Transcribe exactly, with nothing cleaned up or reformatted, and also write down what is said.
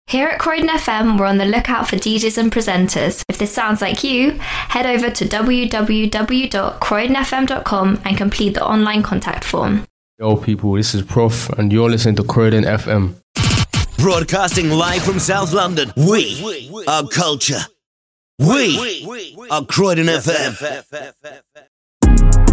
Here at Croydon F M, we're on the lookout for D Js and presenters. If this sounds like you, head over to w w w dot croydon f m dot com and complete the online contact form. Yo people, this is Prof and you're listening to Croydon F M. Broadcasting live from South London, we are culture. We are Croydon F M.